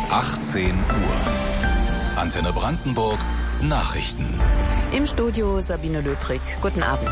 18 Uhr. Antenne Brandenburg Nachrichten. Im Studio Sabine Löbrig. Guten Abend.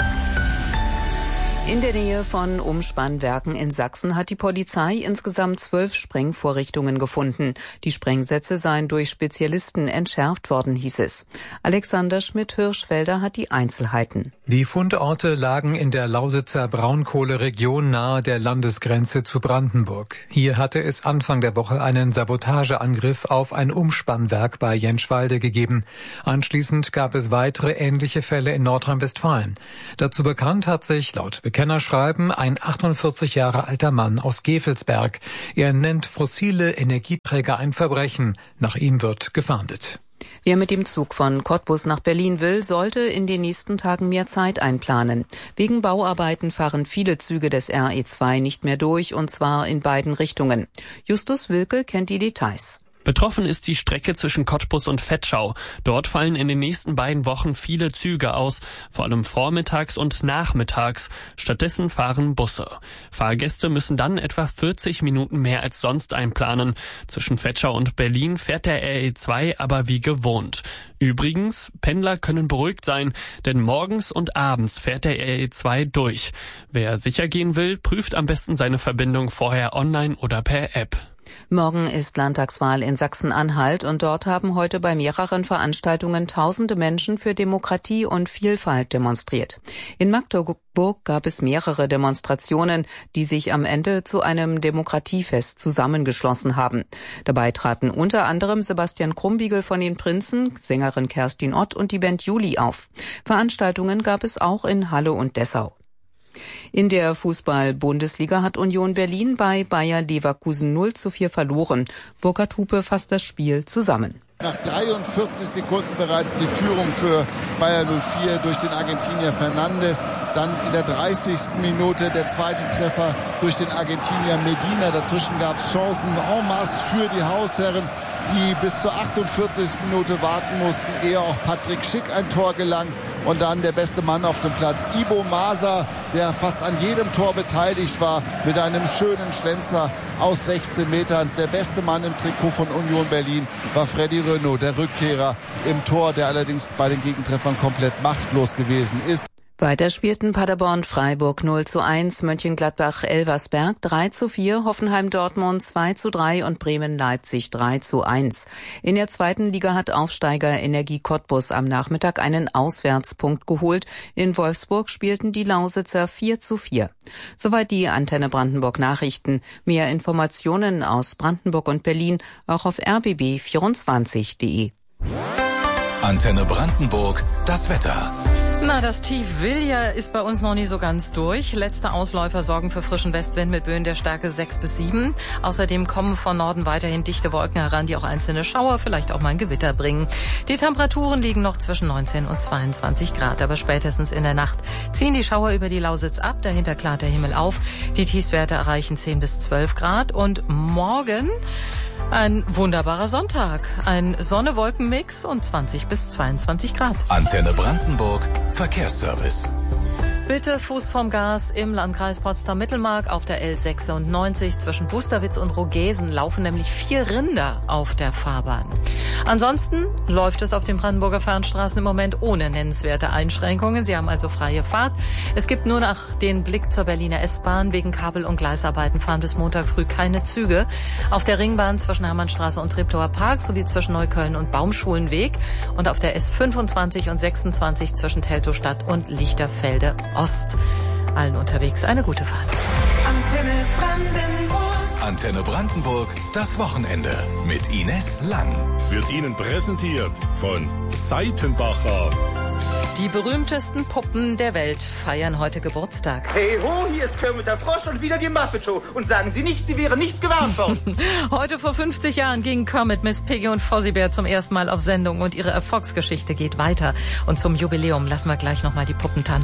In der Nähe von Umspannwerken in Sachsen hat die Polizei insgesamt 12 Sprengvorrichtungen gefunden. Die Sprengsätze seien durch Spezialisten entschärft worden, hieß es. Alexander Schmidt-Hirschfelder hat die Einzelheiten. Die Fundorte lagen in der Lausitzer Braunkohleregion nahe der Landesgrenze zu Brandenburg. Hier hatte es Anfang der Woche einen Sabotageangriff auf ein Umspannwerk bei Jenschwalde gegeben. Anschließend gab es weitere ähnliche Fälle in Nordrhein-Westfalen. Dazu bekannt hat sich laut Bekennerschreiben ein 48 Jahre alter Mann aus Gevelsberg. Er nennt fossile Energieträger ein Verbrechen. Nach ihm wird gefahndet. Wer mit dem Zug von Cottbus nach Berlin will, sollte in den nächsten Tagen mehr Zeit einplanen. Wegen Bauarbeiten fahren viele Züge des RE2 nicht mehr durch, und zwar in beiden Richtungen. Justus Wilke kennt die Details. Betroffen ist die Strecke zwischen Cottbus und Vetschau. Dort fallen in den nächsten beiden Wochen viele Züge aus, vor allem vormittags und nachmittags. Stattdessen fahren Busse. Fahrgäste müssen dann etwa 40 Minuten mehr als sonst einplanen. Zwischen Vetschau und Berlin fährt der RE2 aber wie gewohnt. Übrigens, Pendler können beruhigt sein, denn morgens und abends fährt der RE2 durch. Wer sicher gehen will, prüft am besten seine Verbindung vorher online oder per App. Morgen ist Landtagswahl in Sachsen-Anhalt und dort haben heute bei mehreren Veranstaltungen tausende Menschen für Demokratie und Vielfalt demonstriert. In Magdeburg gab es mehrere Demonstrationen, die sich am Ende zu einem Demokratiefest zusammengeschlossen haben. Dabei traten unter anderem Sebastian Krumbiegel von den Prinzen, Sängerin Kerstin Ott und die Band Juli auf. Veranstaltungen gab es auch in Halle und Dessau. In der Fußball-Bundesliga hat Union Berlin bei Bayer Leverkusen 0:4 verloren. Burkhard Hupe fasst das Spiel zusammen. Nach 43 Sekunden bereits die Führung für Bayer 04 durch den Argentinier Fernandes. Dann in der 30. Minute der zweite Treffer durch den Argentinier Medina. Dazwischen gab es Chancen en masse für die Hausherren, die bis zur 48. Minute warten mussten, ehe auch Patrick Schick ein Tor gelang. Und dann der beste Mann auf dem Platz, Ibo Masa, der fast an jedem Tor beteiligt war, mit einem schönen Schlenzer aus 16 Metern. Der beste Mann im Trikot von Union Berlin war Freddy Renaud, der Rückkehrer im Tor, der allerdings bei den Gegentreffern komplett machtlos gewesen ist. Weiter spielten Paderborn-Freiburg 0:1, Mönchengladbach-Elversberg 3:4, Hoffenheim-Dortmund 2:3 und Bremen-Leipzig 3:1. In der zweiten Liga hat Aufsteiger Energie Cottbus am Nachmittag einen Auswärtspunkt geholt. In Wolfsburg spielten die Lausitzer 4:4. Soweit die Antenne Brandenburg Nachrichten. Mehr Informationen aus Brandenburg und Berlin auch auf rbb24.de. Antenne Brandenburg, das Wetter. Na, das Tief Vilja ist bei uns noch nie so ganz durch. Letzte Ausläufer sorgen für frischen Westwind mit Böen der Stärke 6 bis 7. Außerdem kommen von Norden weiterhin dichte Wolken heran, die auch einzelne Schauer, vielleicht auch mal ein Gewitter bringen. Die Temperaturen liegen noch zwischen 19 und 22 Grad, aber spätestens in der Nacht ziehen die Schauer über die Lausitz ab, dahinter klart der Himmel auf. Die Tiefstwerte erreichen 10 bis 12 Grad und morgen ein wunderbarer Sonntag. Ein Sonne-Wolken-Mix und 20 bis 22 Grad. Antenne Brandenburg Verkehrsservice. Bitte Fuß vom Gas im Landkreis Potsdam-Mittelmark auf der L96. Zwischen Busterwitz und Rogesen laufen nämlich 4 Rinder auf der Fahrbahn. Ansonsten läuft es auf den Brandenburger Fernstraßen im Moment ohne nennenswerte Einschränkungen. Sie haben also freie Fahrt. Es gibt nur nach den Blick zur Berliner S-Bahn. Wegen Kabel- und Gleisarbeiten fahren bis Montag früh keine Züge. Auf der Ringbahn zwischen Hermannstraße und Treptower Park sowie zwischen Neukölln und Baumschulenweg. Und auf der S25 und 26 zwischen Teltowstadt und Lichterfelde Ost. Allen unterwegs eine gute Fahrt. Antenne Brandenburg. Antenne Brandenburg, das Wochenende mit Ines Lang. Wird Ihnen präsentiert von Seitenbacher. Die berühmtesten Puppen der Welt feiern heute Geburtstag. Hey ho, hier ist Kermit der Frosch und wieder die Muppet Show. Und sagen Sie nicht, Sie wären nicht gewarnt worden. Heute vor 50 Jahren gingen Kermit, Miss Piggy und Fozzie Bear zum ersten Mal auf Sendung und ihre Erfolgsgeschichte geht weiter. Und zum Jubiläum lassen wir gleich nochmal die Puppen tanzen.